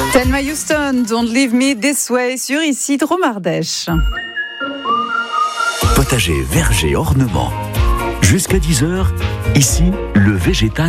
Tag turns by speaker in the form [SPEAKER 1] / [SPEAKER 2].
[SPEAKER 1] Thelma Houston, Don't Leave Me This Way sur ici Dromardèche.
[SPEAKER 2] Potager, verger, ornement. Jusqu'à 10h, ici, le végétal